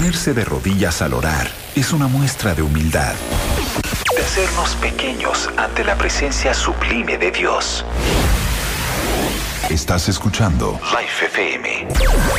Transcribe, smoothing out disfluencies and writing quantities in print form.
Ponerse de rodillas al orar es una muestra de humildad, de hacernos pequeños ante la presencia sublime de Dios. Estás escuchando Life FM.